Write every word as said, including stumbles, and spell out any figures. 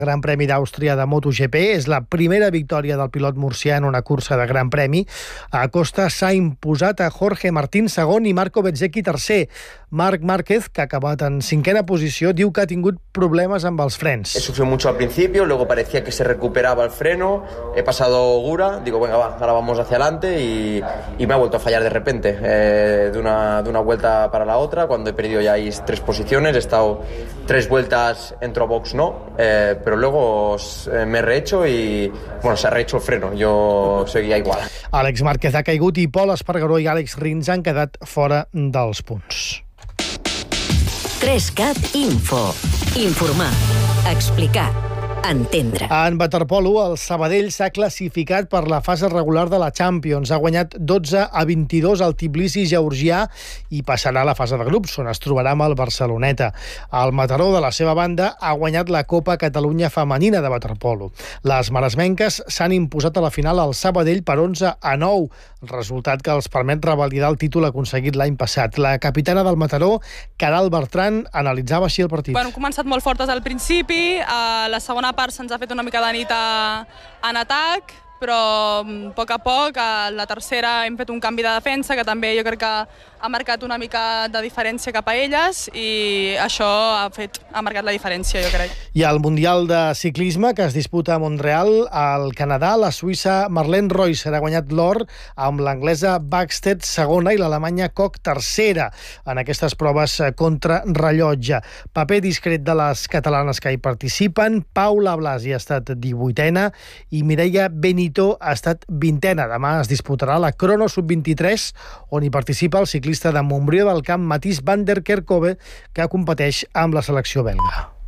Gran Premi d'Àustria de MotoGP. És la primera victòria del pilot murcià en una cursa de Gran Premi. Acosta s'ha imposat a Jorge Martín segon i Marco Bezzecchi tercer. Marc Márquez, que ha acabat en cinquena posició, diu que ha tingut problemes amb els frens. He sufrido mucho al principio, luego parecía que se recuperaba el freno, he pasado Gura, digo, venga, va, ahora vamos hacia adelante y, y me ha vuelto a fallar de repente, eh, de, una, de una vuelta para la otra, cuando he perdido ya ahí tres posiciones, he estado tres vueltas, entro a box no, eh, pero luego eh, me he rehecho y, bueno, se ha rehecho el freno, yo seguía igual. Àlex Márquez ha caigut i Pol Espargaró i Àlex Rins han quedat fora dels punts. tres cat Info. Informar, explicar, entendre. En waterpolo, el Sabadell s'ha classificat per la fase regular de la Champions. Ha guanyat dotze a vint-i-dos al Tbilisi georgià i passarà a la fase de grups, on es trobarà amb el Barceloneta. El Mataró, de la seva banda, ha guanyat la Copa Catalunya Femenina de waterpolo. Les maresmenques s'han imposat a la final al Sabadell per onze a nou, resultat que els permet revalidar el títol aconseguit l'any passat. La capitana del Mataró, Caral Bertran, analitzava així el partit. Bueno, hem començat molt fortes al principi, a la segona part se'ns ha fet una mica de nit a, en atac, però a poc a poc, a la tercera hem fet un canvi de defensa que també jo crec que ha marcat una mica de diferència cap a elles i això ha, fet, ha marcat la diferència, jo crec. I al Mundial de Ciclisme, que es disputa a Montreal, al Canadà, la suïssa Marlene Reusser ha guanyat l'or amb l'anglesa Bäckstedt segona i l'alemanya Koch tercera en aquestes proves contra rellotge. Paper discret de les catalanes que hi participen. Paula Blasi ha estat divuitena i Mireia Benito ha estat vintena. Demà es disputarà la crono sub vint-i-tres, on hi participa el ciclista de Montbrió del Camp Mathies van der Kerkhove, que competeix amb la selecció belga.